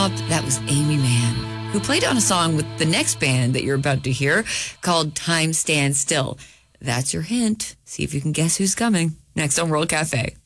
That was Amy Mann, who played on a song with the next band that you're about to hear called Time Stands Still. That's your hint. See if you can guess who's coming next on World Cafe.